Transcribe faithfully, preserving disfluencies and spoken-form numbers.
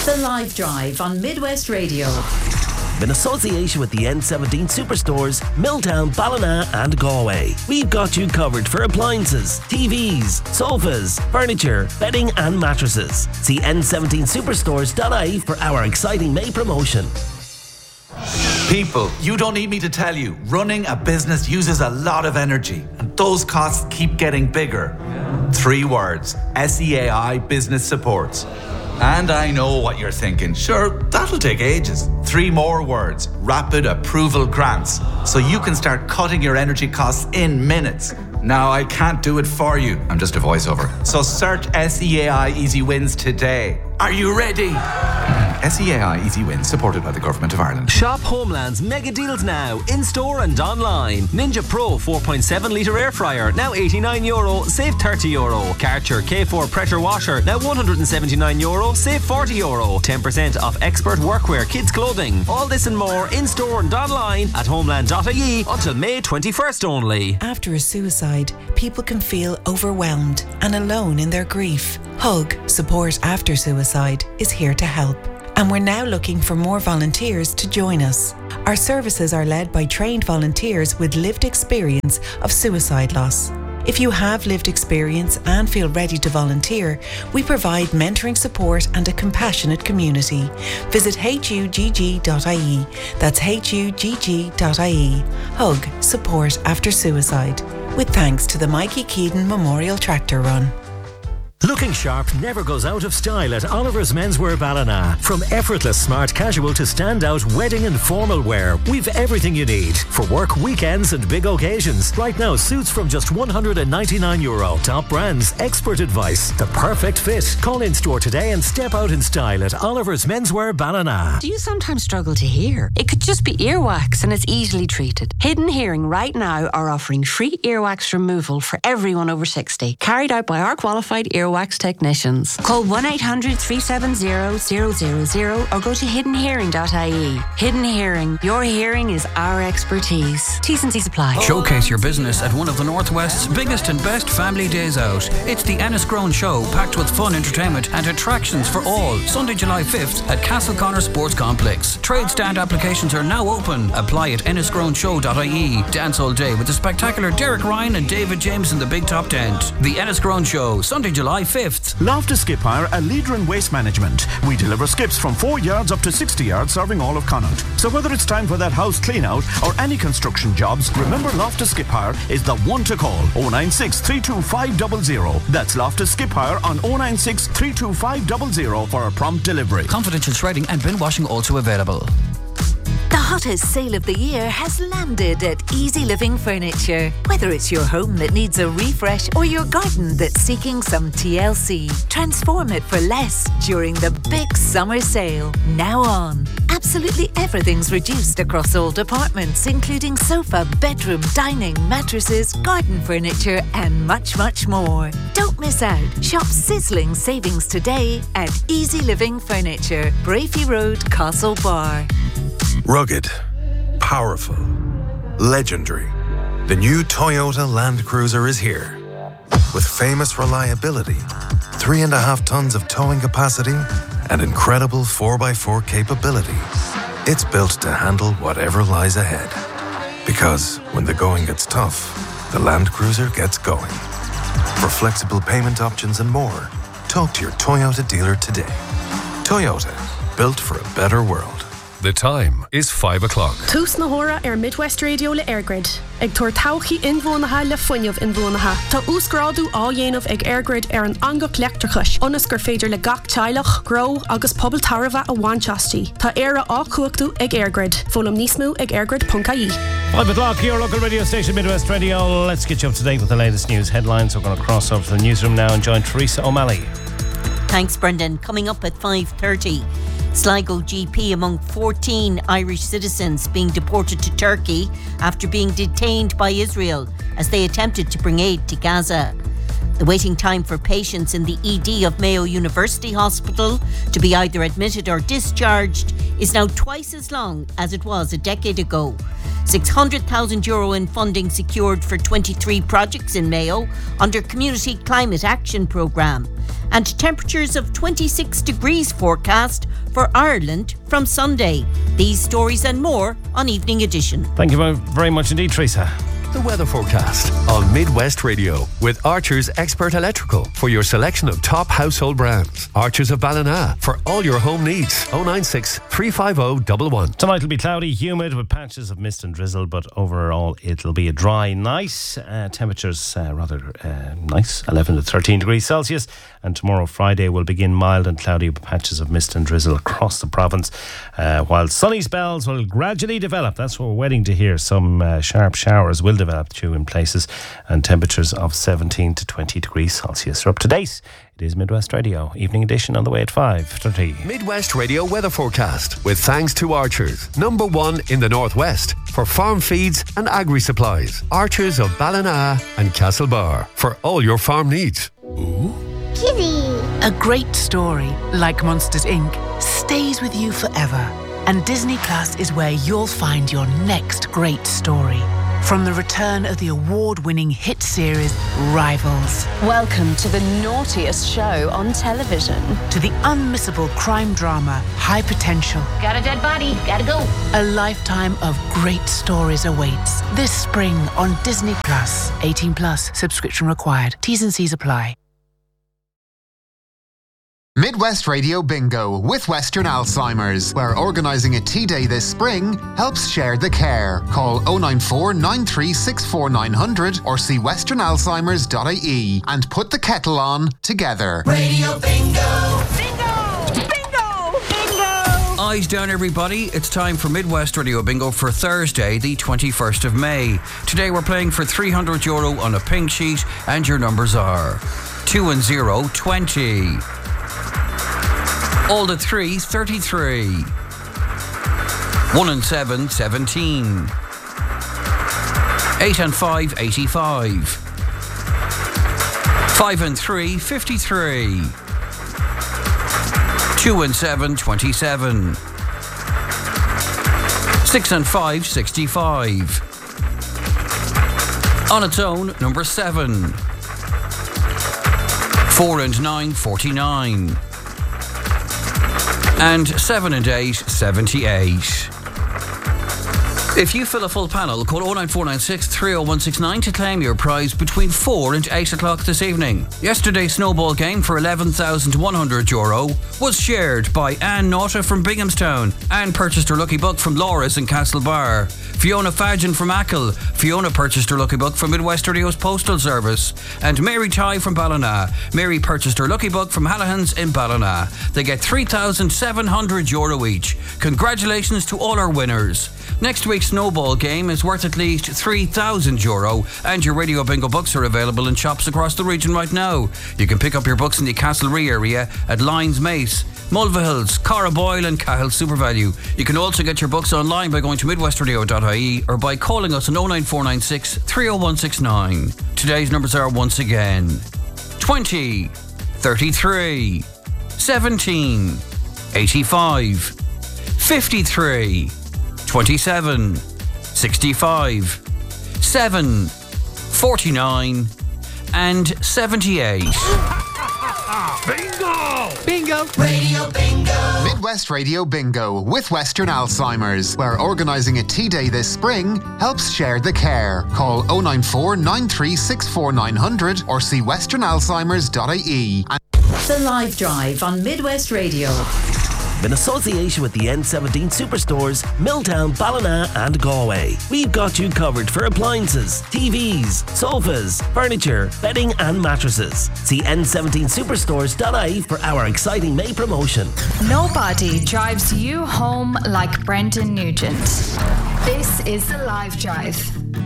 The Live Drive on Midwest Radio. In association with the N seventeen Superstores, Milltown, Ballina and Galway. We've got you covered for appliances, T Vs, sofas, furniture, bedding and mattresses. See N seventeen superstores dot I E for our exciting May promotion. People, you don't need me to tell you, running a business uses a lot of energy and those costs keep getting bigger. Three words, S E A I Business Supports. And I know what you're thinking. Sure, that'll take ages. Three more words. Rapid Approval Grants. So you can start cutting your energy costs in minutes. Now, I can't do it for you. I'm just a voiceover. So search S E A I Easy Wins today. Are you ready? S E A I Easy Wins, supported by the Government of Ireland. Shop Homeland's mega deals now, in-store and online. Ninja Pro four point seven litre air fryer, now eighty-nine euro, save thirty euro. Karcher K four pressure washer, now one hundred seventy-nine euro, save forty euro. ten percent off expert workwear, kids clothing. All this and more in-store and online at homeland dot I E until May twenty-first only. After a suicide, people can feel overwhelmed and alone in their grief. Hug, Support After Suicide, is here to help. And we're now looking for more volunteers to join us. Our services are led by trained volunteers with lived experience of suicide loss. If you have lived experience and feel ready to volunteer, we provide mentoring support and a compassionate community. Visit H U G G dot I E. That's H U G G dot I E. Hug, Support After Suicide. With thanks to the Mikey Keaton Memorial Tractor Run. Looking sharp never goes out of style at Oliver's Menswear Ballina. From effortless smart casual to standout wedding and formal wear, we've everything you need for work, weekends and big occasions. Right now, suits from just one hundred ninety-nine euro. Top brands, expert advice, the perfect fit. Call in store today and step out in style at Oliver's Menswear Ballina. Do you sometimes struggle to hear? It could just be earwax and it's easily treated. Hidden Hearing right now are offering free earwax removal for everyone over sixty, carried out by our qualified earwax wax technicians. Call one eight hundred three seven zero zero zero zero or go to hidden hearing dot I E. Hidden Hearing, your hearing is our expertise. T's and C's apply. Showcase your business at one of the Northwest's biggest and best family days out. It's the Enniscrone Show, packed with fun, entertainment and attractions for all. Sunday, July fifth at Castleconnor Sports Complex. Trade stand applications are now open. Apply at enniscrone show dot I E. Dance all day with the spectacular Derek Ryan and David James in the Big Top Tent. The Enniscrone Show, Sunday, July fifth. Loftus Skip Hire, a leader in waste management. We deliver skips from four yards up to sixty yards, serving all of Connaught. So whether it's time for that house clean out or any construction jobs, remember Loftus Skip Hire is the one to call. oh nine six, three two five zero zero. That's Loftus Skip Hire on oh nine six, three two five zero zero for a prompt delivery. Confidential shredding and bin washing also available. The hottest sale of the year has landed at Easy Living Furniture. Whether it's your home that needs a refresh or your garden that's seeking some T L C, transform it for less during the big summer sale. Now on. Absolutely everything's reduced across all departments, including sofa, bedroom, dining, mattresses, garden furniture, and much, much more. Don't miss out. Shop sizzling savings today at Easy Living Furniture, Brafey Road, Castlebar. Rugged, powerful, legendary. The new Toyota Land Cruiser is here. With famous reliability, three and a half tons of towing capacity, and incredible four by four capability. It's built to handle whatever lies ahead. Because when the going gets tough, the Land Cruiser gets going. For flexible payment options and more, talk to your Toyota dealer today. Toyota, built for a better world. The time is five o'clock. Tús na hora ar Midwest Radio le Airgrid. Ag tuair tauchaí inmhónatha le fuinneamh inmhónatha. Tá úsgrádu á dhéanamh ag Airgrid ar an angach leachtarchais. Ionas gur féidir le gach teilech, grow agus pobl tarva a bhainteastí. Tá éire á cuachtaú ag Airgrid. Fólam níos mó ag airgrid dot I E. five o'clock, your local radio station, Midwest Radio. Let's get you up to date with the latest news headlines. We're going to cross over to the newsroom now and join Teresa O'Malley. Thanks, Brendan. Coming up at five thirty. Sligo G P among fourteen Irish citizens being deported to Turkey after being detained by Israel as they attempted to bring aid to Gaza. The waiting time for patients in the E D of Mayo University Hospital to be either admitted or discharged is now twice as long as it was a decade ago. six hundred thousand euro in funding secured for twenty-three projects in Mayo under Community Climate Action Programme. And temperatures of twenty-six degrees forecast for Ireland from Sunday. These stories and more on Evening Edition. Thank you very much indeed, Teresa. The weather forecast on Midwest Radio with Archer's Expert Electrical for your selection of top household brands. Archer's of Ballina for all your home needs. oh nine six, three five oh, one one. Tonight will be cloudy, humid with patches of mist and drizzle, but overall it'll be a dry night. Uh, temperatures uh, rather uh, nice, eleven to thirteen degrees Celsius. And tomorrow, Friday, will begin mild and cloudy with patches of mist and drizzle across the province, uh, while sunny spells will gradually develop. That's what we're waiting to hear. Some uh, sharp showers will develop too in places, and temperatures of seventeen to twenty degrees Celsius. You're up to date. It is Midwest Radio, Evening Edition on the way at five thirty. Midwest Radio weather forecast with thanks to Archer's, number one in the Northwest for farm feeds and agri supplies. Archer's of Ballina and Castlebar for all your farm needs. Ooh. Kitty. A great story, like Monsters Incorporated, stays with you forever. And Disney Plus is where you'll find your next great story. From the return of the award-winning hit series Rivals. Welcome to the naughtiest show on television. To the unmissable crime drama High Potential. Got a dead body, gotta go. A lifetime of great stories awaits this spring on Disney Plus. eighteen plus, subscription required. T's and C's apply. Midwest Radio Bingo with Western Alzheimer's, where organising a tea day this spring helps share the care. Call oh nine four, nine three six four, nine hundred or see western alzheimers dot I E and put the kettle on together. Radio Bingo! Bingo! Bingo! Bingo! Eyes down, everybody. It's time for Midwest Radio Bingo for Thursday, the twenty-first of May. Today we're playing for three hundred euro on a pink sheet, and your numbers are two and zero, twenty. All the three, thirty-three. One and seven, seventeen. Eight and five, eighty-five. Five and three, fifty-three. Two and seven, twenty-seven. Six and five, sixty-five. On its own, number seven. Four and nine, forty-nine. And seven and eight, seventy-eight. If you fill a full panel, call oh nine four nine six, three oh one six nine to claim your prize between four and eight o'clock this evening. Yesterday's snowball game for eleven thousand one hundred euro was shared by Anne Naughta from Binghamstown. Anne purchased her lucky book from Laura's in Castlebar. Fiona Fadgen from Achill. Fiona purchased her lucky book from Midwest Radio's Postal Service. And Mary Ty from Ballina. Mary purchased her lucky book from Hallahan's in Ballina. They get three thousand seven hundred euro each. Congratulations to all our winners. Next week's snowball game is worth at least three thousand euro, and your Radio Bingo books are available in shops across the region right now. You can pick up your books in the Castlerea area at Lyons Mace, Mulvihills, Carraboyle and Cahill SuperValue. You can also get your books online by going to midwest radio dot I E or by calling us on oh nine four nine six, three oh one six nine. Today's numbers are once again twenty, thirty-three, seventeen, eighty-five, fifty-three, twenty-seven, sixty-five, seven, forty-nine, and seventy-eight. Bingo! Bingo! Radio Bingo! Midwest Radio Bingo with Western Alzheimer's, where organising a tea day this spring helps share the care. Call oh nine four, nine three six four, nine hundred or see western alzheimers dot I E. The Live Drive on Midwest Radio. In association with the N seventeen Superstores, Milltown, Ballina and Galway. We've got you covered for appliances, T Vs, sofas, furniture, bedding and mattresses. See N seventeen superstores dot I E for our exciting May promotion. Nobody drives you home like Brendan Nugent. This is The Live Drive.